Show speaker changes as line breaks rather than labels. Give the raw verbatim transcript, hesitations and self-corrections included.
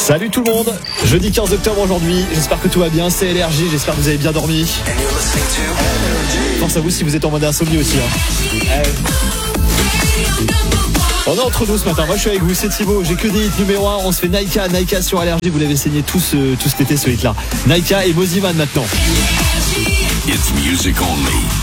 Salut tout le monde, jeudi quinze octobre aujourd'hui, j'espère que tout va bien, c'est L R J, j'espère que vous avez bien dormi. Pense à vous si vous êtes en mode insomnie aussi. Hein. On est entre nous ce matin, moi je suis avec vous, c'est Thibaut, j'ai que des hits numéro un, on se fait Naika, Naika sur L R J, vous l'avez saigné tous, euh, tout cet été ce hit là. Naika et Moziman maintenant.
It's music only.